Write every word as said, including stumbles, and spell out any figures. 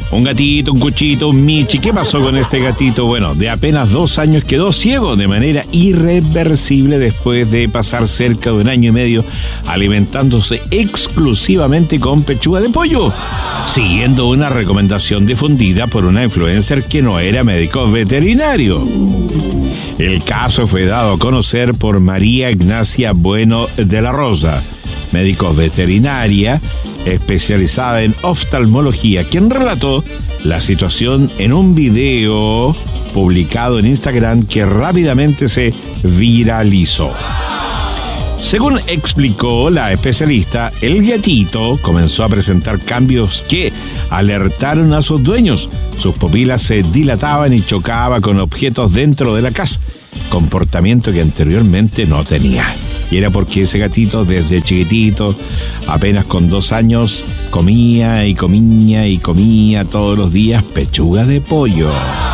Un gatito, un cuchito, un Michi. ¿Qué pasó con este gatito? Bueno, de apenas dos años quedó ciego de manera irreversible después de pasar cerca de un año y medio alimentándose exclusivamente con pechuga de pollo, siguiendo una recomendación difundida por una influencer que no era médico veterinario. El caso fue dado a conocer por María Ignacia Bueno de la Rosa, médico veterinaria especializada en oftalmología, quien relató la situación en un video publicado en Instagram que rápidamente se viralizó. Según explicó la especialista, el gatito comenzó a presentar cambios que alertaron a sus dueños. Sus pupilas se dilataban y chocaba con objetos dentro de la casa, comportamiento que anteriormente no tenía. Y era porque ese gatito desde chiquitito, apenas con dos años, comía y comía y comía todos los días pechuga de pollo.